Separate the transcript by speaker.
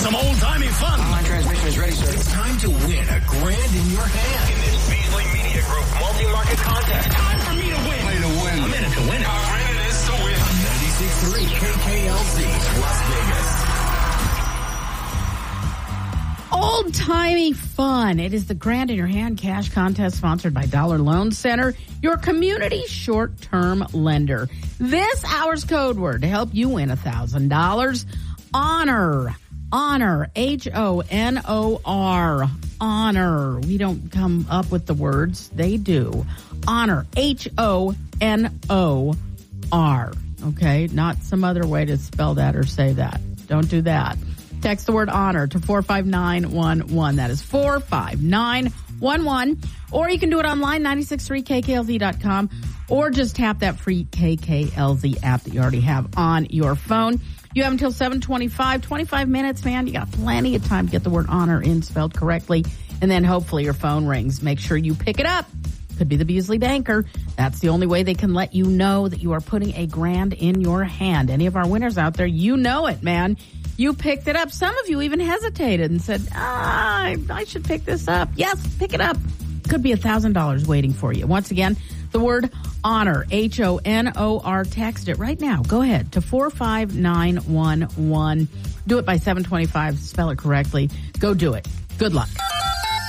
Speaker 1: some old-timey fun.
Speaker 2: My transmission is ready, sir.
Speaker 1: It's time to win $1,000 in your hand in this Beasley Media Group multi-market contest. Time for me to win.
Speaker 2: Way to win.
Speaker 1: A minute to win it.
Speaker 2: How great it is to win.
Speaker 1: On 96.3 KKLZ, Las Vegas.
Speaker 3: Old-timey fun. It is the Grand in Your Hand cash contest sponsored by Dollar Loan Center, your community short-term lender. This hour's code word to help you win $1,000. Honor. Honor. Honor. Honor. We don't come up with the words. They do. Honor. Honor. Okay? Not some other way to spell that or say that. Don't do that. Text the word honor to 45911. That is 45911. Or you can do it online, 963KKLZ.com, or just tap that free KKLZ app that you already have on your phone. You have until 7:25, 25 minutes, man. You got plenty of time to get the word honor in spelled correctly, and then hopefully your phone rings. Make sure you pick it up. Could be the Beasley Banker. That's the only way they can let you know that you are putting $1,000 in your hand. Any of our winners out there, you know it, man. You picked it up. Some of you even hesitated and said, I should pick this up. Yes, pick it up. Could be $1,000 waiting for you. Once again, the word honor, Honor. Text it right now. Go ahead to 45911. Do it by 7:25. Spell it correctly. Go do it. Good luck.